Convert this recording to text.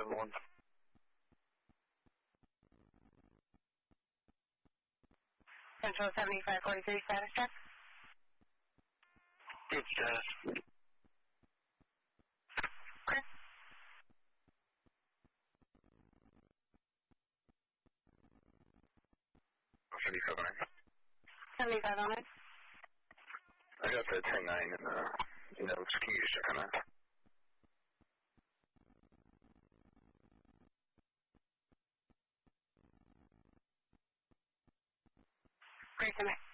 571. Central 7543 status check. Good status. Okay. 7509. I got the 10-9 in the notes. Can you just check on that? Great, connect.